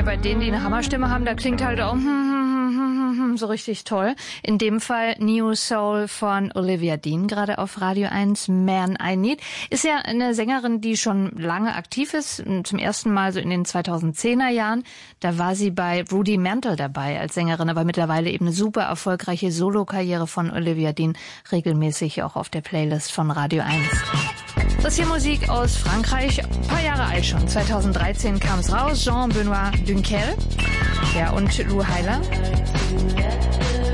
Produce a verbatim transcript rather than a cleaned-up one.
bei denen, die eine Hammerstimme haben, da klingt halt auch so richtig toll. In dem Fall New Soul von Olivia Dean, gerade auf Radio eins, Man I Need. Ist ja eine Sängerin, die schon lange aktiv ist, zum ersten Mal so in den zweitausendzehner Jahren. Da war sie bei Rudy Mantle dabei als Sängerin, aber mittlerweile eben eine super erfolgreiche Solokarriere von Olivia Dean, regelmäßig auch auf der Playlist von Radio eins. Das hier Musik aus Frankreich, ein paar Jahre alt schon. zweitausenddreizehn kam es raus, Jean-Benoît Dunkel, ja, und Lou Heiler.